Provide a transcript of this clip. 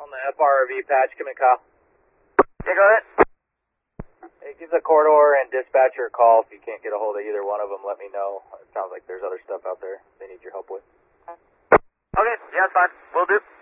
On the FRV patch, come in, Kyle. Yeah, go ahead. Hey, give the corridor and dispatcher a call. If you can't get a hold of either one of them, let me know. It sounds like there's other stuff out there they need your help with. Okay, yeah, that's fine. Will do.